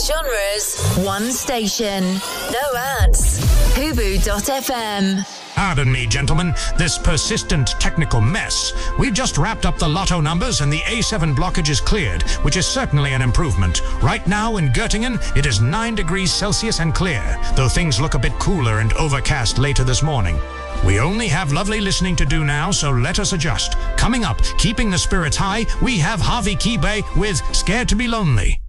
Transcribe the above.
genres, one station. No ads. Hubu.fm. Pardon me, gentlemen, this persistent technical mess. We've just wrapped up the lotto numbers and the A7 blockage is cleared, which is certainly an improvement. Right now in Göttingen, it is 9 degrees Celsius and clear, though things look a bit cooler and overcast later this morning. We only have lovely listening to do now, so let us adjust. Coming up, keeping the spirits high, we have Harvey Keibe with Scared to be Lonely.